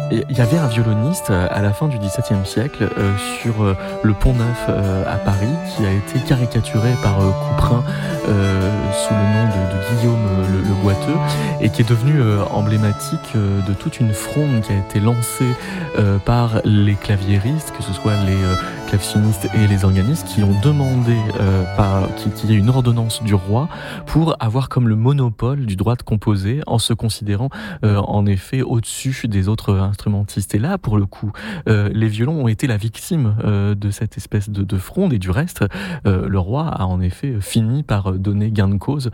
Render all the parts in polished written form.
il y avait un violoniste à la fin du XVIIe siècle sur le Pont-Neuf à Paris qui a été caricaturé par Couperin sous le nom de Guillaume le Boiteux et qui est devenu emblématique de toute une fronde qui a été lancée par les claviéristes, que ce soit les clavecinistes et les organistes qui ont demandé qu'il y ait une ordonnance du roi pour avoir comme le monopole du droit de composer en se considérant en effet au-dessus des autres instrumentistes. Et là, pour le coup, les violons ont été la victime de cette espèce de fronde et du reste, le roi a en effet fini par donner gain de cause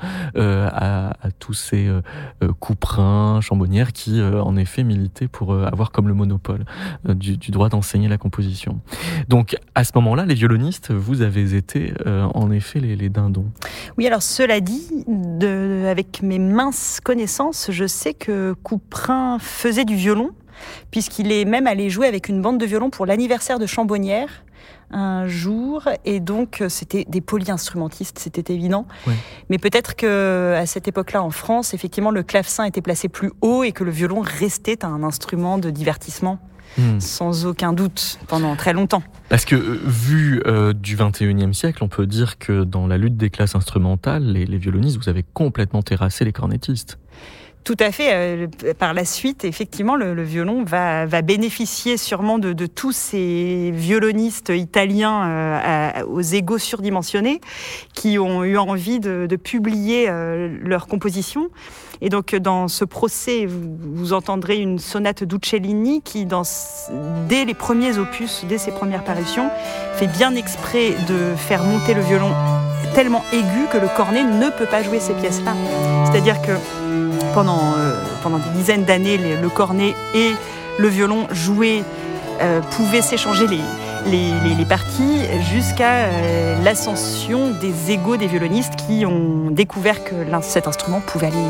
à tous ces Couperin, Chambonnières qui en effet militaient pour avoir comme le monopole du droit d'enseigner la composition. Donc à ce moment-là, les violonistes, vous avez été en effet les dindons. Oui, alors cela dit, avec mes minces connaissances, je sais que Couperin faisait du violon, puisqu'il est même allé jouer avec une bande de violon pour l'anniversaire de Chambonnières un jour, et donc c'était des polyinstrumentistes, c'était évident. Ouais. Mais peut-être qu'à cette époque-là, en France, effectivement, le clavecin était placé plus haut et que le violon restait un instrument de divertissement. Sans aucun doute, pendant très longtemps. Parce que, vu du XXIe siècle, on peut dire que dans la lutte des classes instrumentales, les violonistes, vous avez complètement terrassé les cornettistes. Tout à fait. Par la suite, effectivement, le violon va bénéficier sûrement de tous ces violonistes italiens aux égos surdimensionnés qui ont eu envie de publier leurs compositions. Et donc, dans ce procès, vous entendrez une sonate d'Uccellini qui, dès les premiers opus, dès ses premières parutions, fait bien exprès de faire monter le violon tellement aigu que le cornet ne peut pas jouer ces pièces-là. C'est-à-dire que pendant des dizaines d'années, le cornet et le violon jouaient, pouvaient s'échanger les parties jusqu'à l'ascension des égos des violonistes qui ont découvert que cet instrument pouvait aller